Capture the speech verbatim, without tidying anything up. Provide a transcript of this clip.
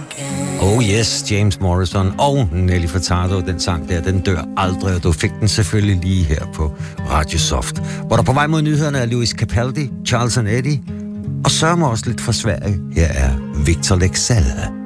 Oh yes, James Morrison og Nelly Furtado, den sang der, den dør aldrig, og du fik den selvfølgelig lige her på Radio Soft. Hvor der på vej mod nyhederne er Louis Capaldi, Charles and Eddie, og sørger mig også lidt fra Sverige. Her er Victor Leksell.